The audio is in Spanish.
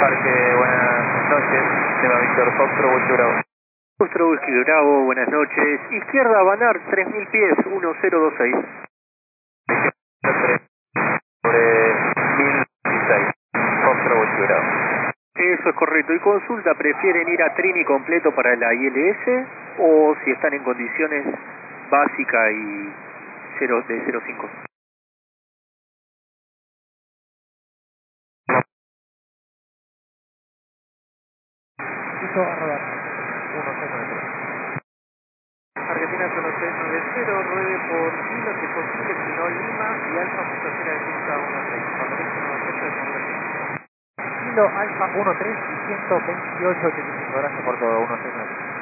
Parque, buenas noches. Tema Víctor Foxtrot, Whisky Bravo. Foxtrot Whisky Bravo, buenas noches. Izquierda, Banar, 3000 pies, 1026. Sobre 1016. Foxtrot Whisky Bravo. Eso es correcto. Y consulta, ¿prefieren ir a Trini completo para la ILS o si están en condiciones básica y de 05? Listo, a rodar. 1693. Argentina 0690, ruede por Kilo, si es posible, Kilo Lima y Alfa punto 0 de pista 13. Cuando listo, 98 de conversión. Kilo Alfa 13 y 128.85. Gracias por todo, 169.